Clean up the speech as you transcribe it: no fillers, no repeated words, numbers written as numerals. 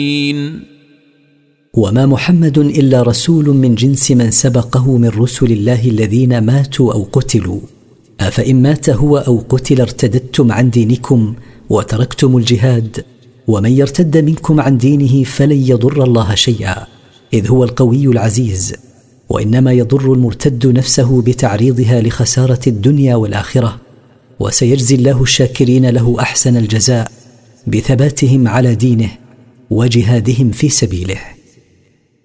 وما محمد إلا رسول من جنس من سبقه من رسل الله الذين ماتوا أو قتلوا، أفإن مات هو أو قتل ارتددتم عن دينكم وتركتم الجهاد، ومن يرتد منكم عن دينه فلن يضر الله شيئا، إذ هو القوي العزيز، وإنما يضر المرتد نفسه بتعريضها لخسارة الدنيا والآخرة، وسيجزي الله الشاكرين له أحسن الجزاء بثباتهم على دينه وجهادهم في سبيله.